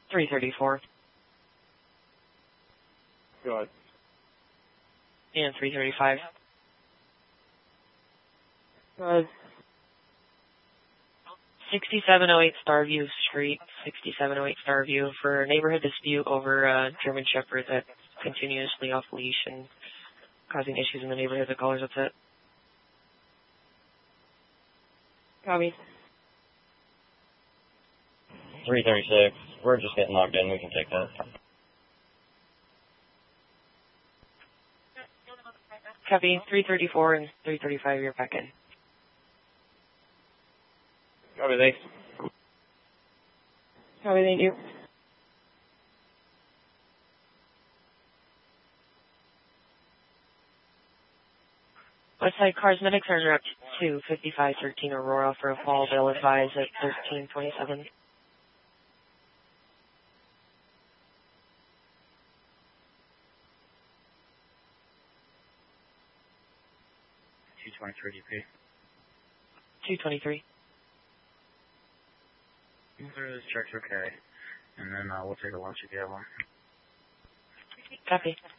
334. Go ahead. And 335. Go ahead. 6708 Starview Street, 6708 Starview, for a neighborhood dispute over a German Shepherd that's continuously off leash and causing issues in the neighborhood. The caller's upset. Copy. 336. We're just getting logged in. We can take that. Copy. 334 and 335, you're back in. Copy, thanks. Copy, thank you. Westside Cosmetics are up to 5513 Aurora for a fall. They'll advise at 1327. DP. 223. Those checks okay. And then we'll take a lunch if you have one. Copy.